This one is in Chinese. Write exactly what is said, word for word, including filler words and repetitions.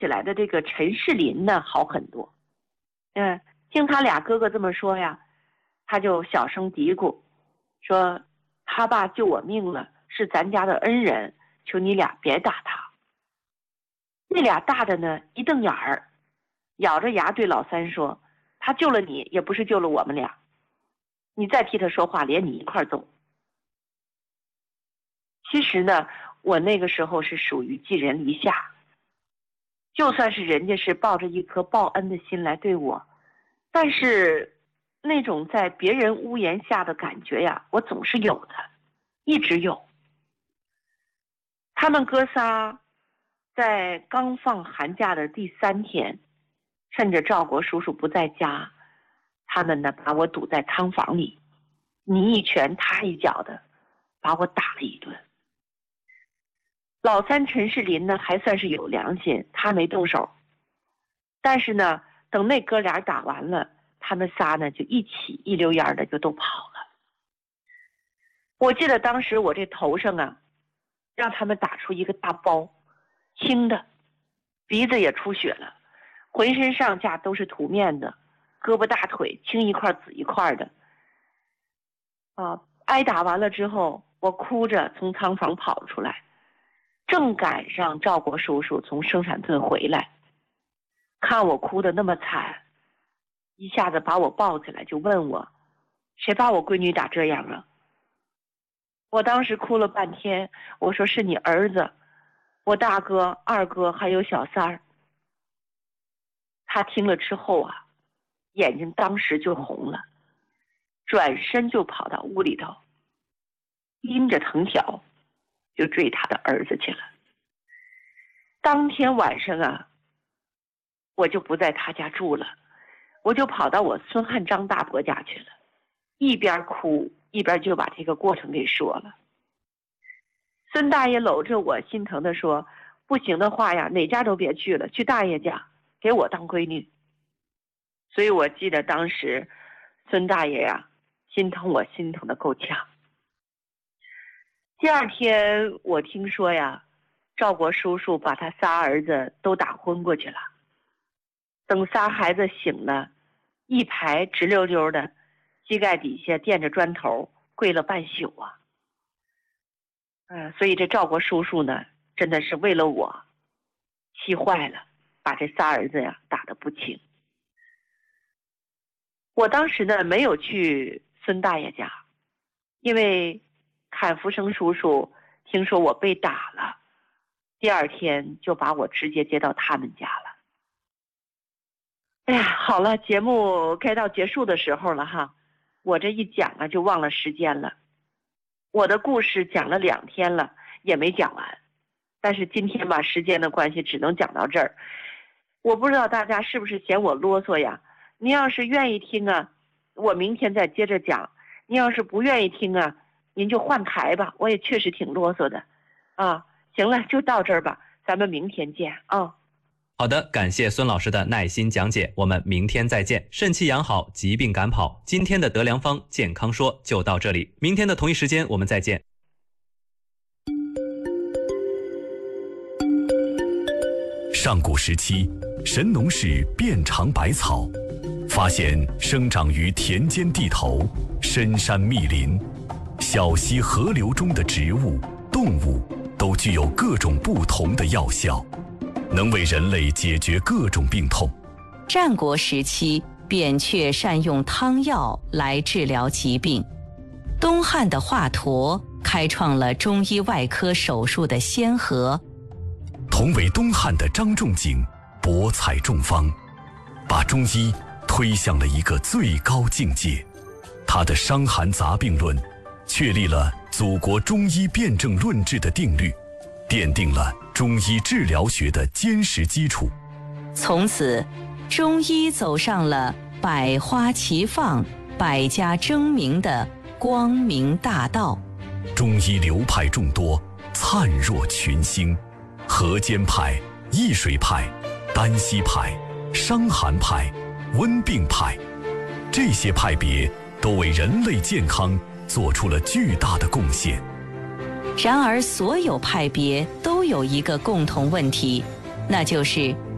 起来的这个陈世林呢好很多。嗯，听他俩哥哥这么说呀，他就小声嘀咕说，他爸救我命了，是咱家的恩人，求你俩别打他。那俩大的呢一瞪眼儿，咬着牙对老三说，他救了你也不是救了我们俩，你再替他说话连你一块走。其实呢，我那个时候是属于寄人篱下，就算是人家是抱着一颗报恩的心来对我，但是那种在别人屋檐下的感觉呀，我总是有的，一直有。他们哥仨在刚放寒假的第三天，趁着赵国叔叔不在家，他们呢把我堵在汤房里，你一拳他一脚的把我打了一顿。老三陈世林呢还算是有良心，他没动手。但是呢，等那哥俩打完了，他们仨呢就一起一溜烟的就都跑了。我记得当时我这头上啊，让他们打出一个大包，青的，鼻子也出血了，浑身上下都是涂面的，胳膊大腿青一块紫一块的。啊，挨打完了之后，我哭着从仓房跑出来，正赶上赵国叔叔从生产队回来，看我哭得那么惨，一下子把我抱起来就问我，谁把我闺女打这样啊？我当时哭了半天，我说是你儿子，我大哥、二哥还有小三儿。他听了之后啊，眼睛当时就红了，转身就跑到屋里头，拎着藤条就追他的儿子去了。当天晚上啊，我就不在他家住了，我就跑到我孙汉章大伯家去了，一边哭一边就把这个过程给说了。孙大爷搂着我心疼的说，不行的话呀，哪家都别去了，去大爷家给我当闺女。所以我记得当时孙大爷呀心疼我心疼的够呛。第二天我听说呀，赵国叔叔把他仨儿子都打昏过去了。等仨孩子醒了，一排直溜溜的，膝盖底下垫着砖头，跪了半宿啊。嗯，所以这赵国叔叔呢，真的是为了我气坏了，把这仨儿子呀打得不轻。我当时呢没有去孙大爷家，因为坎福生叔叔听说我被打了，第二天就把我直接接到他们家了。哎呀，好了，节目该到结束的时候了哈，我这一讲啊就忘了时间了。我的故事讲了两天了，也没讲完，但是今天吧，时间的关系只能讲到这儿。我不知道大家是不是嫌我啰嗦呀？您要是愿意听啊，我明天再接着讲；您要是不愿意听啊，您就换台吧。我也确实挺啰嗦的，啊，行了，就到这儿吧，咱们明天见啊。 好的，感谢孙老师的耐心讲解，我们明天再见。肾气养好，疾病赶跑。今天的德良方健康说就到这里，明天的同一时间我们再见。 上古时期，神农氏遍尝百草，发现生长于田间地头、深山密林、小溪河流中的植物、动物都具有各种不同的药效，能为人类解决各种病痛。 战国时期，扁鹊善用汤药来治疗疾病。东汉的华佗开创了中医外科手术的先河。 同为东汉的张仲景博采众方，把中医推向了一个最高境界。他的《伤寒杂病论》确立了祖国中医辨证论治的定律，奠定了中医治疗学的坚实基础。 从此，中医走上了百花齐放、百家争鸣的光明大道。 中医流派众多，灿若群星。河间派、易水派、丹溪派、伤寒派、温病派，这些派别都为人类健康做出了巨大的贡献。 然而，所有派别都有一个共同问题，那就是